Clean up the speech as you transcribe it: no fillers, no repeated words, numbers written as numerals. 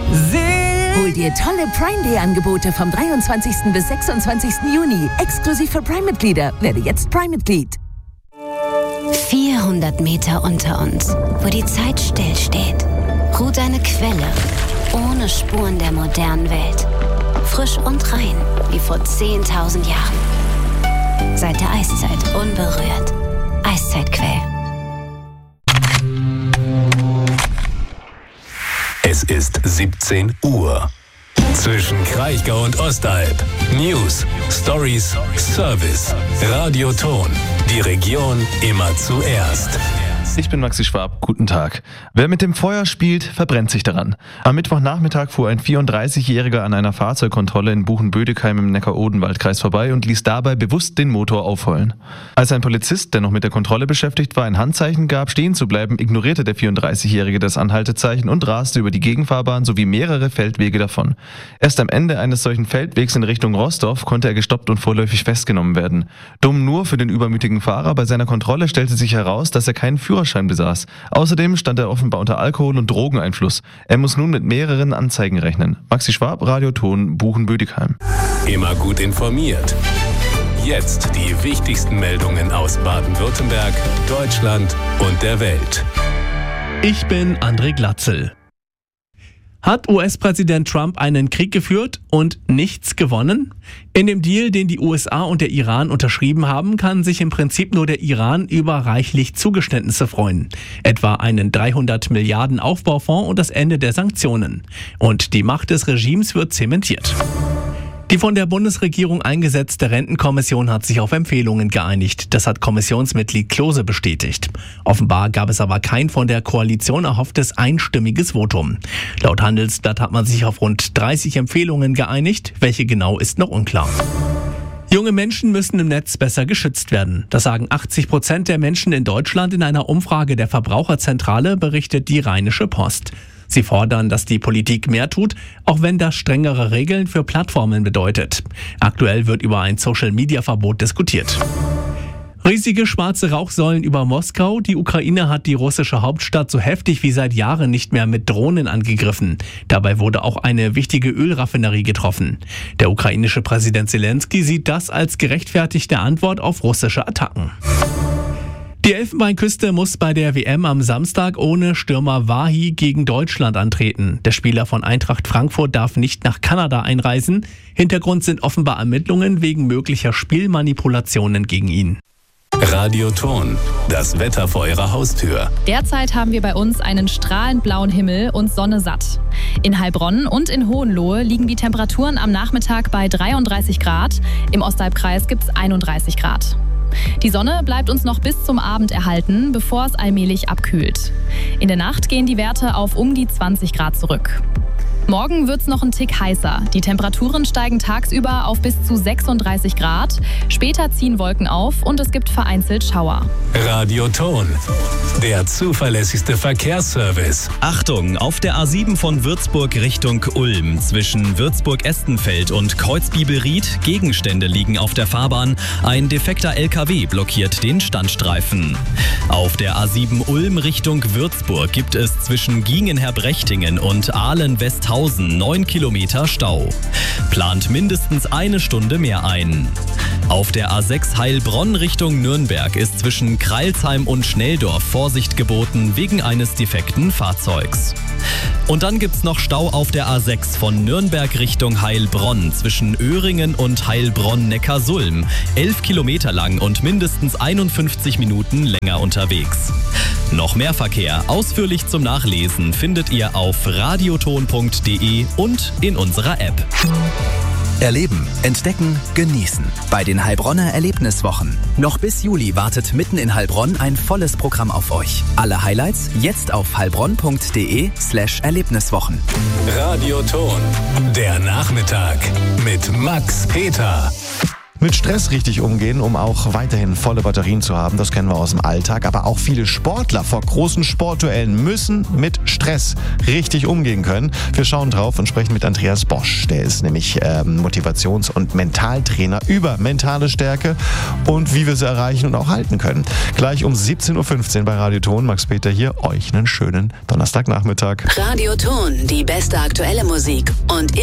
Hol dir tolle Prime Day Angebote vom 23. bis 26. Juni. Exklusiv für Prime-Mitglieder. Werde jetzt Prime-Mitglied. 400 Meter unter uns, wo die Zeit stillsteht, ruht eine Quelle, ohne Spuren der modernen Welt. Frisch und rein, wie vor 10.000 Jahren. Seit der Eiszeit unberührt. Eiszeitquell. Es ist 17 Uhr. Zwischen Kraichgau und Ostalb. News, Stories, Service. Radioton. Die Region immer zuerst. Ich bin Maxi Schwab, guten Tag. Wer mit dem Feuer spielt, verbrennt sich daran. Am Mittwochnachmittag fuhr ein 34-Jähriger an einer Fahrzeugkontrolle in Buchenbödekheim im Neckar-Odenwald-Kreis vorbei und ließ dabei bewusst den Motor aufheulen. Als ein Polizist, der noch mit der Kontrolle beschäftigt war, ein Handzeichen gab, stehen zu bleiben, ignorierte der 34-Jährige das Anhaltezeichen und raste über die Gegenfahrbahn sowie mehrere Feldwege davon. Erst am Ende eines solchen Feldwegs in Richtung Rostorf konnte er gestoppt und vorläufig festgenommen werden. Dumm nur für den übermütigen Fahrer, bei seiner Kontrolle stellte sich heraus, dass er keinen Führerschein besaß. Außerdem stand er offenbar unter Alkohol- und Drogeneinfluss. Er muss nun mit mehreren Anzeigen rechnen. Maxi Schwab, Radioton, Buchenbödekheim. Immer gut informiert. Jetzt die wichtigsten Meldungen aus Baden-Württemberg, Deutschland und der Welt. Ich bin André Glatzel. Hat US-Präsident Trump einen Krieg geführt und nichts gewonnen? In dem Deal, den die USA und der Iran unterschrieben haben, kann sich im Prinzip nur der Iran über reichlich Zugeständnisse freuen. Etwa einen 300 Milliarden Aufbaufonds und das Ende der Sanktionen. Und die Macht des Regimes wird zementiert. Die von der Bundesregierung eingesetzte Rentenkommission hat sich auf Empfehlungen geeinigt. Das hat Kommissionsmitglied Klose bestätigt. Offenbar gab es aber kein von der Koalition erhofftes einstimmiges Votum. Laut Handelsblatt hat man sich auf rund 30 Empfehlungen geeinigt. Welche genau ist noch unklar. Junge Menschen müssen im Netz besser geschützt werden. Das sagen 80% der Menschen in Deutschland in einer Umfrage der Verbraucherzentrale, berichtet die Rheinische Post. Sie fordern, dass die Politik mehr tut, auch wenn das strengere Regeln für Plattformen bedeutet. Aktuell wird über ein Social-Media-Verbot diskutiert. Riesige schwarze Rauchsäulen über Moskau. Die Ukraine hat die russische Hauptstadt so heftig wie seit Jahren nicht mehr mit Drohnen angegriffen. Dabei wurde auch eine wichtige Ölraffinerie getroffen. Der ukrainische Präsident Zelensky sieht das als gerechtfertigte Antwort auf russische Attacken. Die Elfenbeinküste muss bei der WM am Samstag ohne Stürmer Wahi gegen Deutschland antreten. Der Spieler von Eintracht Frankfurt darf nicht nach Kanada einreisen. Hintergrund sind offenbar Ermittlungen wegen möglicher Spielmanipulationen gegen ihn. Radioton, das Wetter vor Ihrer Haustür. Derzeit haben wir bei uns einen strahlend blauen Himmel und Sonne satt. In Heilbronn und in Hohenlohe liegen die Temperaturen am Nachmittag bei 33 Grad. Im Ostalbkreis gibt es 31 Grad. Die Sonne bleibt uns noch bis zum Abend erhalten, bevor es allmählich abkühlt. In der Nacht gehen die Werte auf um die 20 Grad zurück. Morgen wird's noch ein Tick heißer. Die Temperaturen steigen tagsüber auf bis zu 36 Grad. Später ziehen Wolken auf und es gibt vereinzelt Schauer. Radioton, der zuverlässigste Verkehrsservice. Achtung, auf der A7 von Würzburg Richtung Ulm. Zwischen Würzburg-Estenfeld und Kreuzbibelried. Gegenstände liegen auf der Fahrbahn. Ein defekter LKW blockiert den Standstreifen. Auf der A7 Ulm Richtung Würzburg gibt es zwischen Giengenher-Brechtingen und Ahlen-Westhausen 9 Kilometer Stau. Plant mindestens eine Stunde mehr ein. Auf der A6 Heilbronn Richtung Nürnberg ist zwischen Kreilsheim und Schnelldorf Vorsicht geboten wegen eines defekten Fahrzeugs. Und dann gibt's noch Stau auf der A6 von Nürnberg Richtung Heilbronn zwischen Öhringen und Heilbronn-Neckarsulm. 11 Kilometer lang und mindestens 51 Minuten länger unterwegs. Noch mehr Verkehr ausführlich zum Nachlesen findet ihr auf radioton.de und in unserer App. Erleben, entdecken, genießen. Bei den Heilbronner Erlebniswochen. Noch bis Juli wartet mitten in Heilbronn ein volles Programm auf euch. Alle Highlights jetzt auf heilbronn.de/Erlebniswochen. Radioton, der Nachmittag mit Max Peter. Mit Stress richtig umgehen, um auch weiterhin volle Batterien zu haben, das kennen wir aus dem Alltag. Aber auch viele Sportler vor großen Sportduellen müssen mit Stress richtig umgehen können. Wir schauen drauf und sprechen mit Andreas Bosch. Der ist nämlich Motivations- und Mentaltrainer über mentale Stärke und wie wir sie erreichen und auch halten können. Gleich um 17.15 Uhr bei Radio Ton. Max Peter hier. Euch einen schönen Donnerstagnachmittag. Radio Ton, die beste aktuelle Musik und